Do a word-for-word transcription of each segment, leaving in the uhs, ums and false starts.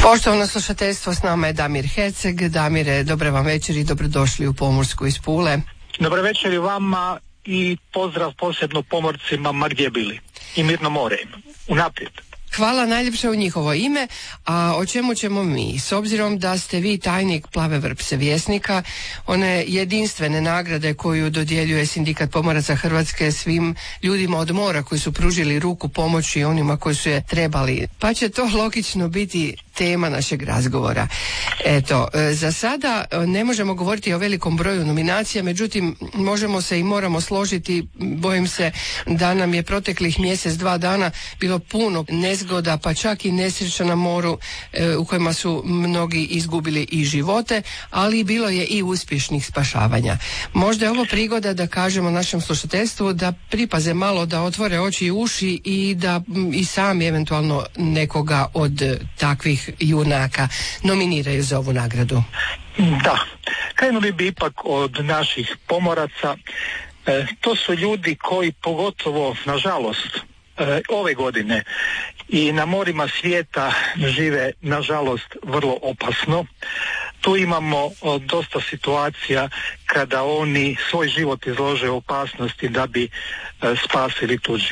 Poštovano slušateljstvo, s nama je Damir Herceg. Damire, dobar vam večer i dobrodošli u Pomorsku iz Pule. Dobar večer i vama i pozdrav posebno pomorcima ma gdje bili. I mirno more im. Unaprijed. Hvala najljepše u njihovo ime, a o čemu ćemo mi? S obzirom da ste vi tajnik Plave vrpce Vjesnika, one jedinstvene nagrade koju dodjeljuje Sindikat pomoraca Hrvatske svim ljudima od mora koji su pružili ruku pomoći onima koji su je trebali, pa će to logično biti tema našeg razgovora. Eto, za sada ne možemo govoriti o velikom broju nominacija, međutim možemo se i moramo složiti, bojim se da nam je proteklih mjesec, dva dana bilo puno nezgoda, pa čak i nesreća na moru u kojima su mnogi izgubili i živote, ali bilo je i uspješnih spašavanja. Možda je ovo prigoda da kažemo našem slušateljstvu da pripaze malo, da otvore oči i uši i da i sami eventualno nekoga od takvih junaka nominiraju za ovu nagradu. Da, krenuli bi ipak od naših pomoraca. E, to su ljudi koji pogotovo, nažalost, e, ove godine i na morima svijeta žive, nažalost, vrlo opasno. Tu imamo o, dosta situacija kada oni svoj život izlože opasnosti da bi e, spasili tuđi.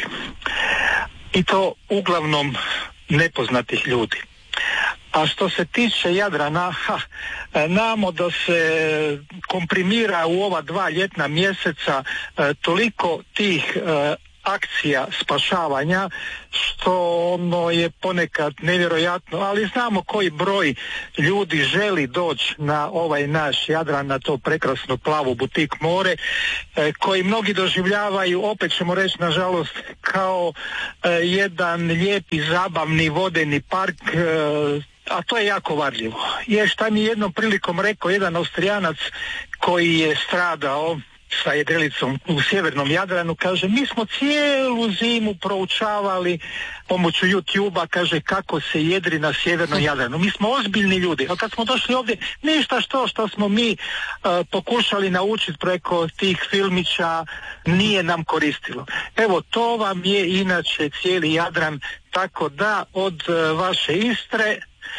I to uglavnom nepoznatih ljudi. A što se tiče Jadrana, ha, namo da se komprimira u ova dva ljetna mjeseca e, toliko tih e, akcija spašavanja, što ono je ponekad nevjerojatno, ali znamo koji broj ljudi želi doći na ovaj naš Jadran, na to prekrasno plavo butik more, e, koji mnogi doživljavaju, opet ćemo reći nažalost, kao e, jedan lijepi zabavni vodeni park, e, a to je jako varljivo. Je šta mi jednom prilikom rekao jedan Austrijanac koji je stradao sa jedrilicom u sjevernom Jadranu, kaže, mi smo cijelu zimu proučavali pomoću YouTube-a, kaže, kako se jedri na sjevernom Jadranu. Mi smo ozbiljni ljudi, a kad smo došli ovdje, ništa što što smo mi uh, pokušali naučiti preko tih filmića nije nam koristilo. Evo, to vam je inače cijeli Jadran, tako da od uh, vaše Istre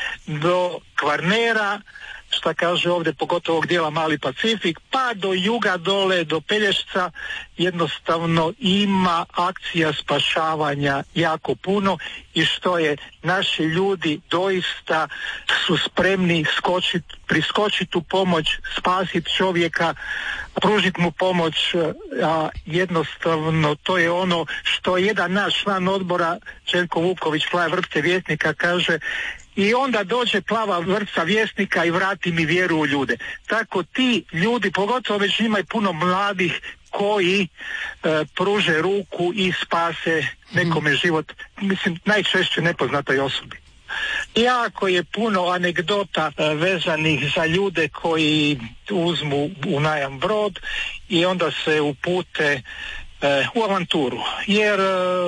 do Kvarnera, šta kaže ovdje, pogotovo ovog dijela Mali Pacifik, pa do juga dole, do Pelješca, jednostavno ima akcija spašavanja jako puno i što je, naši ljudi doista su spremni skočiti, priskočiti u pomoć, spasiti čovjeka, pružiti mu pomoć, a jednostavno to je ono što jedan naš član odbora, Željko Vuković, Plave vrpce Vjesnika, kaže, i onda dođe Plava vrpca Vjesnika i vrati mi vjeru u ljude. Tako ti ljudi, pogotovo već ima i puno mladih koji e, pruže ruku i spase nekome život, mislim najčešće nepoznatoj osobi. Jako je puno anegdota e, vezanih za ljude koji uzmu u najam brod i onda se upute e, u avanturu, jer e,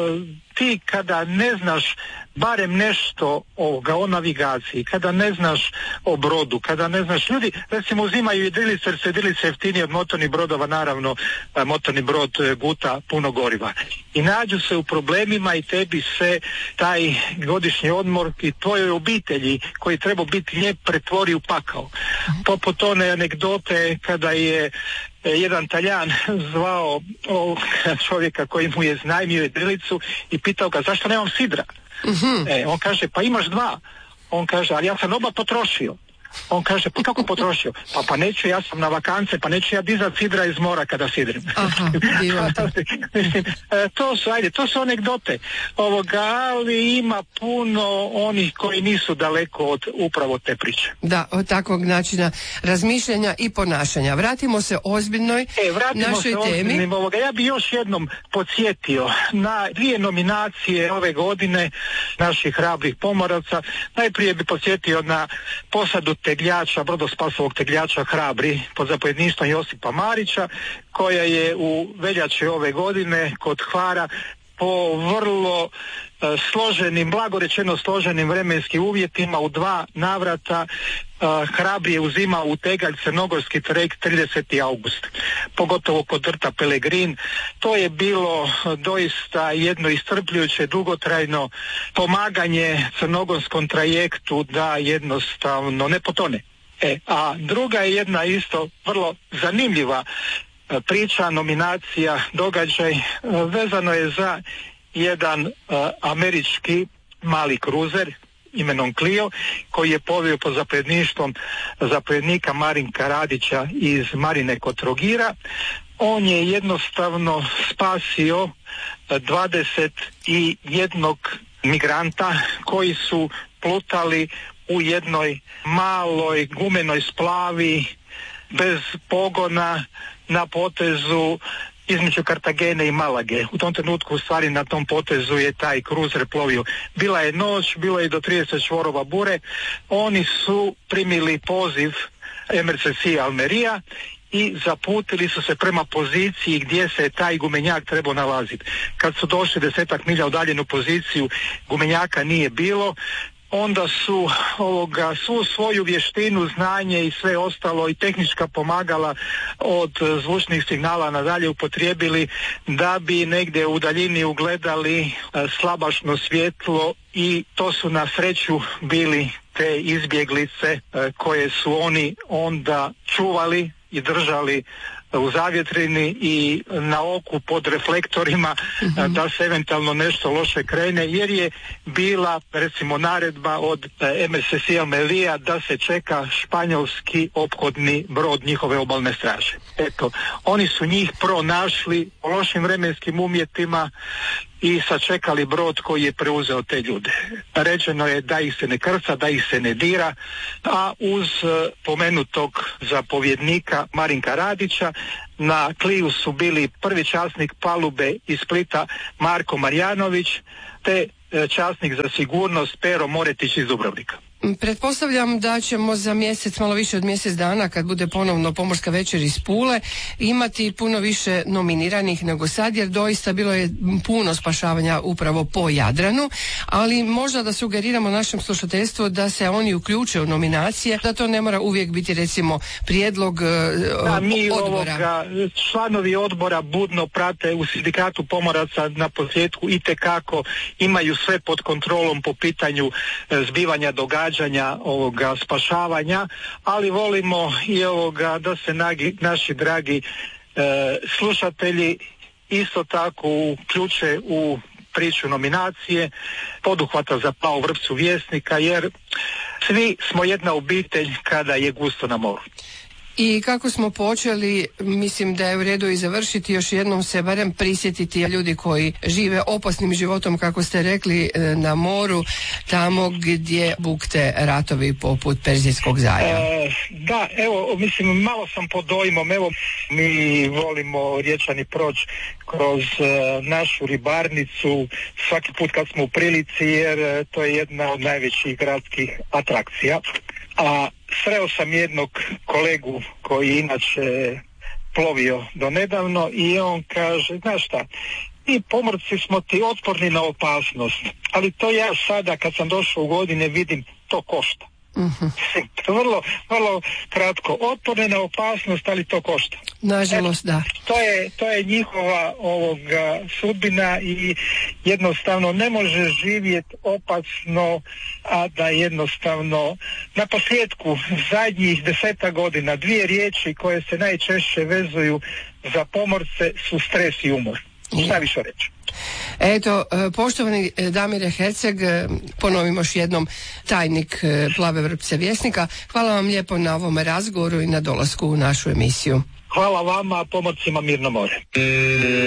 ti kada ne znaš barem nešto ovoga, o navigaciji, kada ne znaš o brodu, kada ne znaš, ljudi recimo uzimaju jedrilice jer su jedrilice jeftinije od motornih brodova, naravno motorni brod guta puno goriva. I nađu se u problemima i tebi se taj godišnji odmor i tvojoj obitelji koji treba biti lijep pretvori u pakao. Poput one anegdote kada je jedan Taljan zvao ovog čovjeka koji mu je iznajmio jedrilicu i pitao ga zašto nemam sidra. Uh-huh. E, on kaže, pa imaš dva. On kaže, ali ja sam oba potrošio. On kaže, pa kako potrošio? Pa pa neću, ja sam na vakance, pa neću ja dizat sidra iz mora kada sidrim. Aha, Mislim, e, to su, ajde, to su anegdote ovoga, ali ima puno onih koji nisu daleko od upravo te priče. Da, od takvog načina razmišljanja i ponašanja. Vratimo se ozbiljnoj e, vratimo našoj se temi. Ovoga. Ja bi još jednom podsjetio na dvije nominacije ove godine naših hrabrih pomoraca. Najprije bi podsjetio na posadu tegljača, brodospasovog tegljača Hrabri pod zapovjedništvom Josipa Marića, koja je u veljači ove godine kod Hvara po vrlo složenim, blago rečeno složenim vremenskim uvjetima u dva navrata uh, hrabrije uzimao u tegalj crnogorski trajekt trideseti august, pogotovo kod rta Pelegrin. To je bilo doista jedno iscrpljujuće, dugotrajno pomaganje crnogorskom trajektu da jednostavno ne potone. E, a druga je jedna isto vrlo zanimljiva priča, nominacija, događaj, vezano je za jedan uh, američki mali kruzer imenom Clio, koji je povio pod zapovjedništvom zapovjednika Marinka Radića iz Marine kod Trogira. On je jednostavno spasio dvadeset jednog migranta koji su plutali u jednoj maloj gumenoj splavi bez pogona na potezu između Kartagene i Malage. U tom trenutku u stvari na tom potezu je taj kruzer plovio. Bila je noć, bilo je do trideset čvorova bure. Oni su primili poziv M R C C Almeria i zaputili su se prema poziciji gdje se taj gumenjak trebao nalaziti. Kad su došli desetak milja udaljenu poziciju, gumenjaka nije bilo. Onda su ovoga, svu svoju vještinu, znanje i sve ostalo i tehnička pomagala od zvučnih signala nadalje upotrijebili da bi negdje u daljini ugledali slabašno svjetlo, i to su na sreću bili te izbjeglice koje su oni onda čuvali i držali u zavjetrini i na oku pod reflektorima, mm-hmm. da se eventualno nešto loše krene, jer je bila recimo naredba od M R C C Almeria da se čeka španjolski ophodni brod njihove obalne straže. Eto, oni su njih pronašli u lošim vremenskim uvjetima i sačekali brod koji je preuzeo te ljude. Rečeno je da ih se ne krca, da ih se ne dira, a uz pomenutog zapovjednika Marinka Radića na Cliu su bili prvi časnik palube iz Splita Marko Marjanović te časnik za sigurnost Pero Moretić iz Dubrovnika. Pretpostavljam da ćemo za mjesec, malo više od mjesec dana, kad bude ponovno Pomorska večer iz Pule, imati puno više nominiranih nego sad, jer doista bilo je puno spašavanja upravo po Jadranu, ali možda da sugeriramo našem slušateljstvu da se oni uključe u nominacije, da to ne mora uvijek biti recimo prijedlog da, mi odbora. Ovoga, članovi odbora budno prate u sindikatu pomoraca na posljedku i tekako imaju sve pod kontrolom po pitanju zbivanja događanja ovoga spašavanja, ali volimo i ovoga da se nagi, naši dragi e, slušatelji isto tako uključe u priču nominacije poduhvata za Plavu vrpcu Vjesnika, jer svi smo jedna obitelj kada je gusto na moru. I kako smo počeli, mislim da je u redu i završiti, još jednom se barem prisjetiti ljudi koji žive opasnim životom, kako ste rekli, na moru, tamo gdje bukte ratovi poput Perzijskog zaljeva. E, da, evo, mislim, malo sam pod dojmom, evo, mi volimo Riječani proći kroz uh, našu ribarnicu svaki put kad smo u prilici, jer uh, to je jedna od najvećih gradskih atrakcija. A sreo sam jednog kolegu koji inače plovio do nedavno i on kaže, znaš šta, mi pomorci smo ti otporni na opasnost, ali to ja sada kad sam došao u godine vidim, to košta. Uh-huh. Vrlo, vrlo kratko, otporne na opasnost, ali to košta. Nažalost, da. To je, to je njihova ovoga sudbina i jednostavno ne može živjeti opasno, a da jednostavno na posljedku zadnjih deseta godina dvije riječi koje se najčešće vezuju za pomorce su stres i umor. Šta više reći? Eto, poštovani Damire Herceg, ponovimo još jednom, tajnik Plave vrpce Vjesnika, hvala vam lijepo na ovome razgovoru i na dolasku u našu emisiju. Hvala vama, pomorcima mirno more.